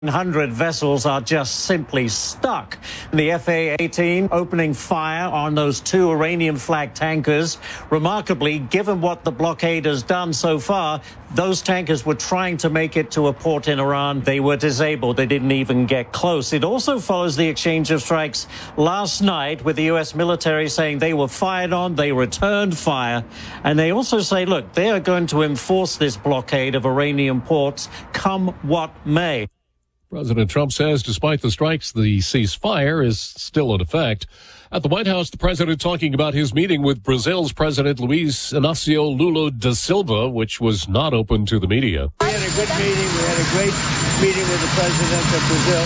100 vessels are just simply stuck. The FA-18 opening fire on those two Iranian-flagged tankers. Remarkably, given what the blockade has done so far, those tankers were trying to make it to a port in Iran. They were disabled. They didn't even get close. It also follows the exchange of strikes last night with the U.S. military saying they were fired on, they returned fire, and they also say, look, they are going to enforce this blockade of Iranian ports come what may. President Trump says despite the strikes, the ceasefire is still in effect. At the White House, the president talking about his meeting with Brazil's President Luiz Inácio Lula da Silva, which was not open to the media. We had a good meeting. We had a great meeting with the president of Brazil,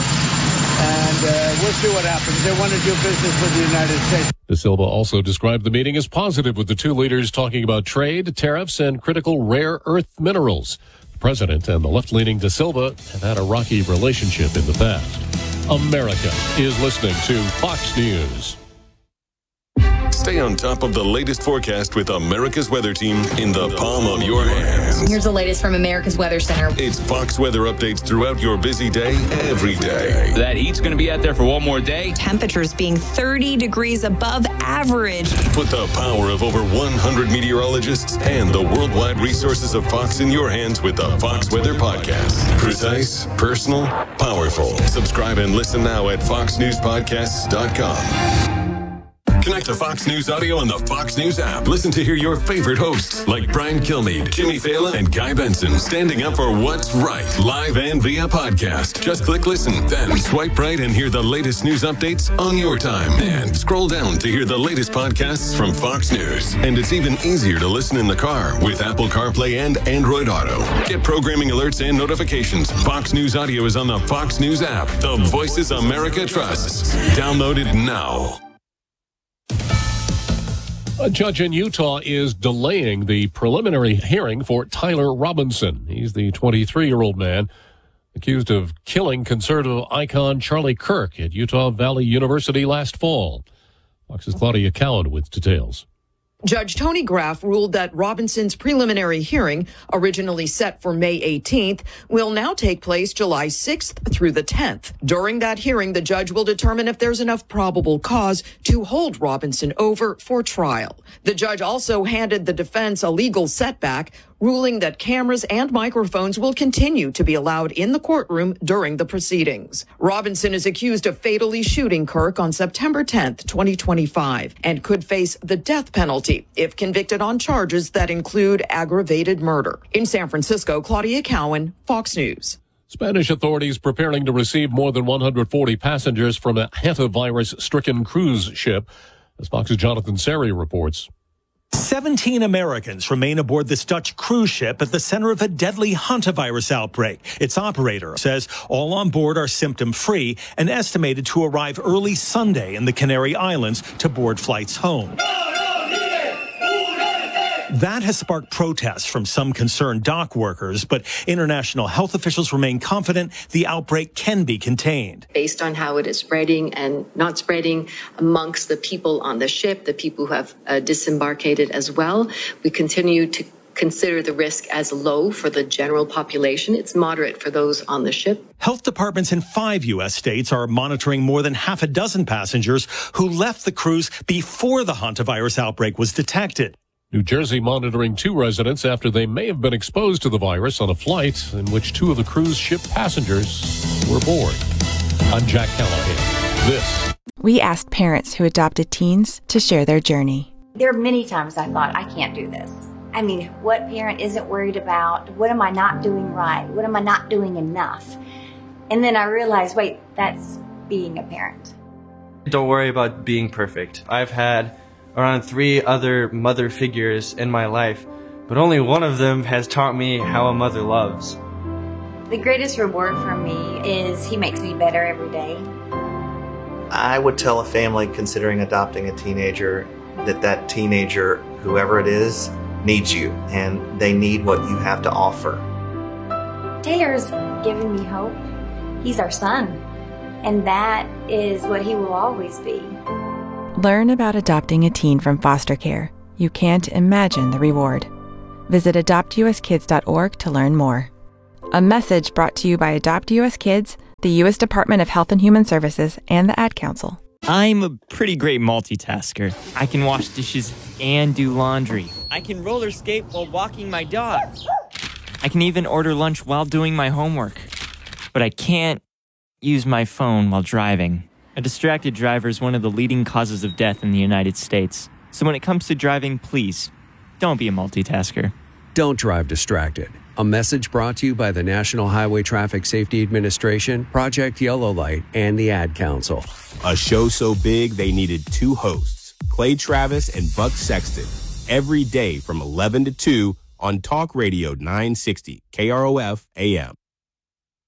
and we'll see what happens. They want to do business with the United States. Da Silva also described the meeting as positive, with the two leaders talking about trade, tariffs, and critical rare earth minerals. The president and the left-leaning Da Silva have had a rocky relationship in the past. America is listening to Fox News. Stay on top of the latest forecast with America's Weather Team in the palm of your hands. Here's the latest from America's Weather Center. It's Fox weather updates throughout your busy day, every day. That heat's going to be out there for one more day. Temperatures being 30 degrees above average. Put the power of over 100 meteorologists and the worldwide resources of Fox in your hands with the Fox Weather Podcast. Precise, personal, powerful. Subscribe and listen now at foxnewspodcasts.com. Connect to Fox News Audio on the Fox News app. Listen to hear your favorite hosts like Brian Kilmeade, Jimmy Fallon, and Guy Benson standing up for what's right, live and via podcast. Just click listen, then swipe right and hear the latest news updates on your time. And scroll down to hear the latest podcasts from Fox News. And it's even easier to listen in the car with Apple CarPlay and Android Auto. Get programming alerts and notifications. Fox News Audio is on the Fox News app. The voices America trusts. Download it now. A judge in Utah is delaying the preliminary hearing for Tyler Robinson. He's the 23-year-old man accused of killing conservative icon Charlie Kirk at Utah Valley University last fall. Fox's Claudia Cowan with details. Judge Tony Graff ruled that Robinson's preliminary hearing, originally set for May 18th, will now take place July 6th through the 10th. During that hearing, the judge will determine if there's enough probable cause to hold Robinson over for trial. The judge also handed the defense a legal setback, ruling that cameras and microphones will continue to be allowed in the courtroom during the proceedings. Robinson is accused of fatally shooting Kirk on September 10th, 2025, and could face the death penalty if convicted on charges that include aggravated murder. In San Francisco, Claudia Cowan, Fox News. Spanish authorities preparing to receive more than 140 passengers from a hantavirus-stricken cruise ship, as Fox's Jonathan Seri reports. 17 Americans remain aboard this Dutch cruise ship at the center of a deadly hantavirus outbreak. Its operator says all on board are symptom-free and estimated to arrive early Sunday in the Canary Islands to board flights home. That has sparked protests from some concerned dock workers, but international health officials remain confident the outbreak can be contained. Based on how it is spreading and not spreading amongst the people on the ship, the people who have disembarked as well, we continue to consider the risk as low for the general population. It's moderate for those on the ship. Health departments in 5 U.S. states are monitoring more than half a dozen passengers who left the cruise before the hantavirus outbreak was detected. New Jersey monitoring 2 residents after they may have been exposed to the virus on a flight in which 2 of the cruise ship passengers were aboard. I'm Jack Callahan. This. We asked parents who adopted teens to share their journey. There are many times I thought, I can't do this. I mean, what parent isn't worried about? What am I not doing right? What am I not doing enough? And then I realized, wait, that's being a parent. Don't worry about being perfect. I've had around 3 other mother figures in my life, but only one of them has taught me how a mother loves. The greatest reward for me is he makes me better every day. I would tell a family considering adopting a teenager that teenager, whoever it is, needs you, and they need what you have to offer. Taylor's given me hope. He's our son, and that is what he will always be. Learn about adopting a teen from foster care. You can't imagine the reward. Visit adoptuskids.org to learn more. A message brought to you by Adopt US Kids, the U.S. Department of Health and Human Services, and the Ad Council. I'm a pretty great multitasker. I can wash dishes and do laundry. I can roller skate while walking my dog. I can even order lunch while doing my homework. But I can't use my phone while driving. A distracted driver is one of the leading causes of death in the United States. So when it comes to driving, please, don't be a multitasker. Don't drive distracted. A message brought to you by the National Highway Traffic Safety Administration, Project Yellow Light, and the Ad Council. A show so big they needed 2 hosts, Clay Travis and Buck Sexton, every day from 11 to 2 on Talk Radio 960 KROF AM.